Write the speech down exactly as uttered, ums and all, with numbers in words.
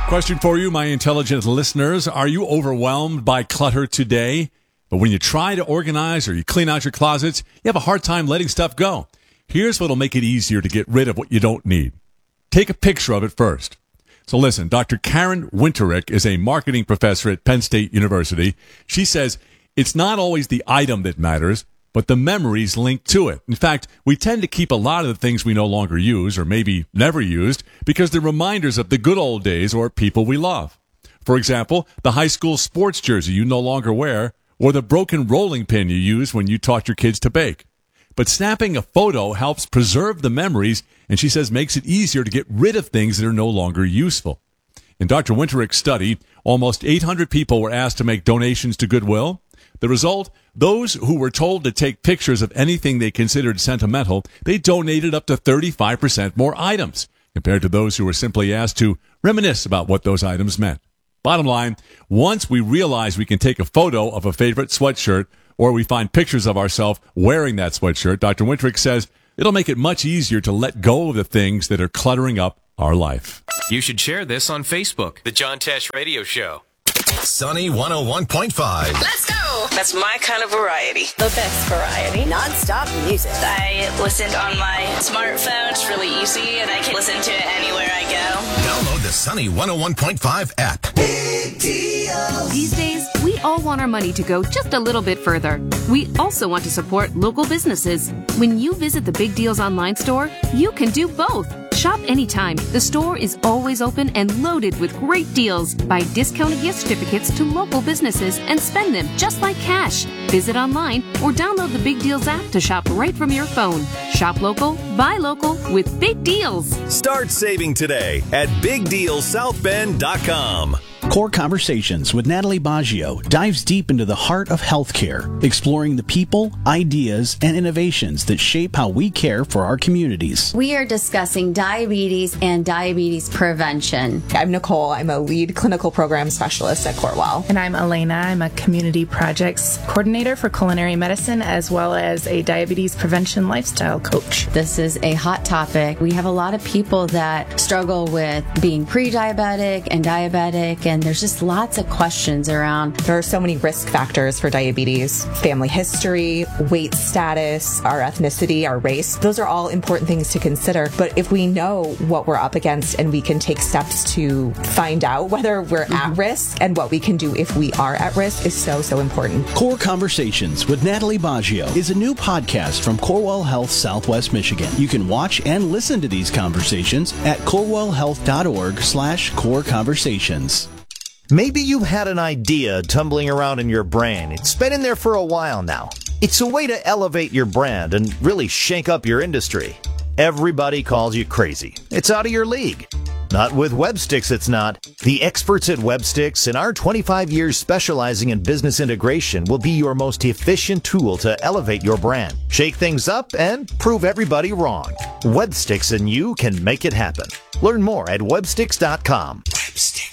Question for you, my intelligent listeners. Are you overwhelmed by clutter today? But when you try to organize or you clean out your closets, you have a hard time letting stuff go. Here's what'll make it easier to get rid of what you don't need. Take a picture of it first. So listen, Doctor Karen Winterick is a marketing professor at Penn State University. She says it's not always the item that matters, but the memories linked to it. In fact, we tend to keep a lot of the things we no longer use or maybe never used because they're reminders of the good old days or people we love. For example, the high school sports jersey you no longer wear or the broken rolling pin you used when you taught your kids to bake. But snapping a photo helps preserve the memories, and she says makes it easier to get rid of things that are no longer useful. In Doctor Winterick's study, almost eight hundred people were asked to make donations to Goodwill. The result, those who were told to take pictures of anything they considered sentimental, they donated up to thirty-five percent more items compared to those who were simply asked to reminisce about what those items meant. Bottom line, once we realize we can take a photo of a favorite sweatshirt or we find pictures of ourselves wearing that sweatshirt, Doctor Winterick says it'll make it much easier to let go of the things that are cluttering up our life. You should share this on Facebook. The John Tesh Radio Show. Sunny one oh one point five. Let's go. That's my kind of variety. The best variety. Non-stop music. I listened on my smartphone. It's really easy, and I can listen to it anywhere I go. Download the Sunny one oh one point five app. Big deals. These days, we all want our money to go just a little bit further. We also want to support local businesses. When you visit the Big Deals online store, you can do both. Shop anytime. The store is always open and loaded with great deals. Buy discounted gift certificates to local businesses and spend them just like cash. Visit online or download the Big Deals app to shop right from your phone. Shop local, buy local with Big Deals. Start saving today at big deals south bend dot com. Core Conversations with Natalie Baggio dives deep into the heart of healthcare, exploring the people, ideas, and innovations that shape how we care for our communities. We are discussing diabetes and diabetes prevention. I'm Nicole. I'm a lead clinical program specialist at Corewell. And I'm Elena. I'm a community projects coordinator for culinary medicine as well as a diabetes prevention lifestyle coach. This is a hot topic. We have a lot of people that struggle with being pre-diabetic and diabetic, and there's just lots of questions around. There are so many risk factors for diabetes: family history, weight status, our ethnicity, our race. Those are all important things to consider. But if we know what we're up against and we can take steps to find out whether we're mm-hmm. at risk and what we can do if we are at risk is so, so important. Core Conversations with Natalie Baggio is a new podcast from Corewell Health Southwest Michigan. You can watch and listen to these conversations at corewellhealth.org slash core conversations. Maybe you've had an idea tumbling around in your brain. It's been in there for a while now. It's a way to elevate your brand and really shake up your industry. Everybody calls you crazy. It's out of your league. Not with Websticks, it's not. The experts at Websticks and our twenty-five years specializing in business integration will be your most efficient tool to elevate your brand, shake things up, and prove everybody wrong. Websticks and you can make it happen. Learn more at websticks dot com. Websticks.